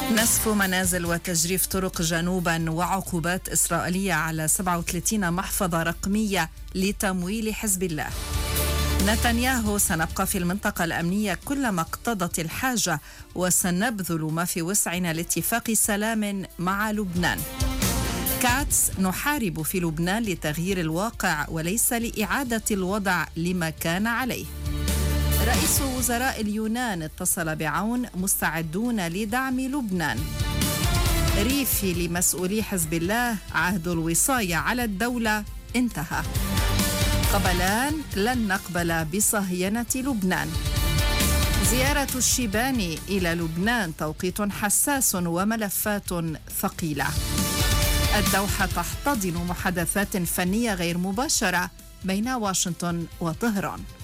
نسف منازل وتجريف طرق جنوبا وعقوبات إسرائيلية على 37 محفظة رقمية لتمويل حزب الله. نتنياهو: سنبقى في المنطقة الأمنية كلما اقتضت الحاجة وسنبذل ما في وسعنا لاتفاق سلام مع لبنان. كاتس: نحارب في لبنان لتغيير الواقع وليس لإعادة الوضع لما كان عليه. رئيس وزراء اليونان اتصل بعون: مستعدون لدعم لبنان. ريفي لمسؤولي حزب الله: عهد الوصاية على الدولة انتهى. قبلان: لن نقبل بصهينة لبنان. زيارة الشيباني إلى لبنان: توقيت حساس وملفات ثقيلة. الدوحة تحتضن محادثات فنية غير مباشرة بين واشنطن وطهران.